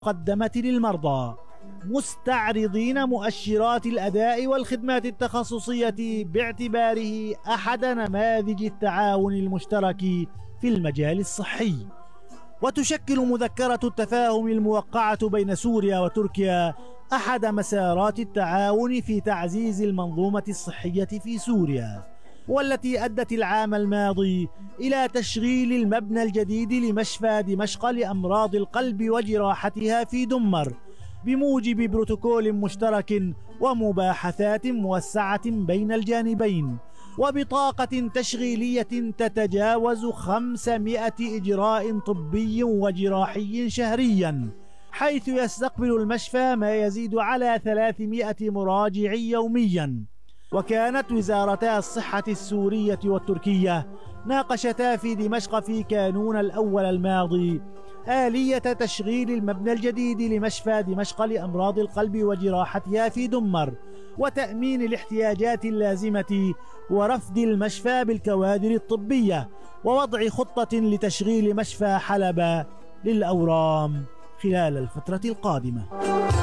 المقدمة للمرضى، مستعرضين مؤشرات الأداء والخدمات التخصصية باعتباره أحد نماذج التعاون المشترك في المجال الصحي. وتشكل مذكرة التفاهم الموقعة بين سوريا وتركيا أحد مسارات التعاون في تعزيز المنظومة الصحية في سوريا، والتي أدت العام الماضي إلى تشغيل المبنى الجديد لمشفى دمشق لأمراض القلب وجراحتها في دمر بموجب بروتوكول مشترك ومباحثات موسعة بين الجانبين، وبطاقة تشغيلية تتجاوز 500 إجراء طبي وجراحي شهريا، حيث يستقبل المشفى ما يزيد على 300 مراجع يوميا. وكانت وزارتا الصحة السورية والتركية ناقشتا في دمشق في كانون الأول الماضي آلية تشغيل المبنى الجديد لمشفى دمشق لأمراض القلب وجراحتها في دمر، وتأمين الاحتياجات اللازمة ورفد المشفى بالكوادر الطبية، ووضع خطة لتشغيل مشفى حلب للأورام خلال الفترة القادمة.